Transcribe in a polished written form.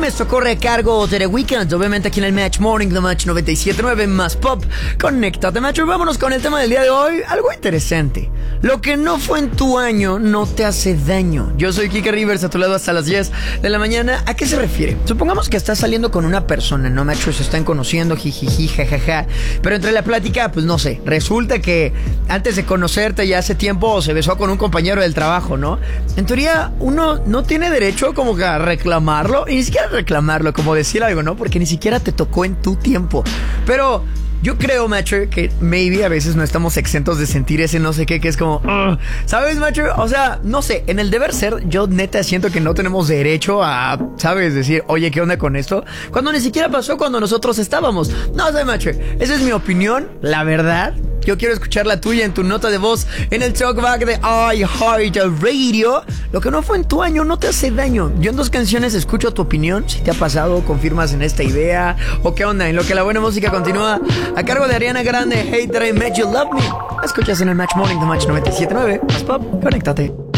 esto corre a cargo de The Weeknd, obviamente aquí en el Match Morning, The Match 97.9 más Pop. Conéctate, Match. Vámonos con el tema del día de hoy, algo interesante. Lo que no fue en tu año no te hace daño. Yo soy Kike Rivers, a tu lado hasta las 10 de la mañana. ¿A qué se refiere? Supongamos que estás saliendo con una persona, ¿no, Match? Se están conociendo, jijiji, jajaja. Pero entre la plática, pues no sé, resulta que antes de conocerte ya hace tiempo se besó con un compañero del trabajo, ¿no? En teoría, uno no tiene derecho como que a reclamarlo, y ni siquiera reclamarlo, como decir algo, ¿no? Porque ni siquiera te tocó en tu tiempo. Pero yo creo, Macho, que maybe a veces no estamos exentos de sentir ese no sé qué, que es como, ¿sabes, Macho? O sea, no sé, en el deber ser, yo neta siento que no tenemos derecho a, ¿sabes? Decir, oye, ¿qué onda con esto? Cuando ni siquiera pasó cuando nosotros estábamos. No sé, Macho, esa es mi opinión, la verdad. Yo quiero escuchar la tuya en tu nota de voz en el talkback de iHeartRadio. Lo que no fue en tu año no te hace daño. Yo en 2 canciones escucho tu opinión. Si te ha pasado, confirmas en esta idea o qué onda. En lo que la buena música continúa a cargo de Ariana Grande, Hey That I Made You Love Me. Escuchas en el Match Morning de Match 97.9. Más Pop, conéctate.